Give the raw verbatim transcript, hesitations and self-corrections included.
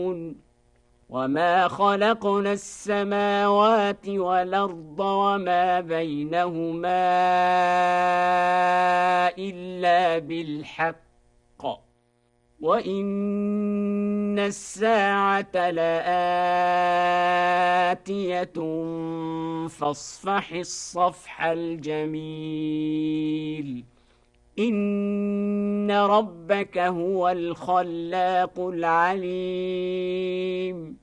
وما خلقنا السماوات والأرض وما بينهما إلا بالحق وإن الساعة لآتية فاصفح الصفح الجميل إن ربك هو الخلاق العليم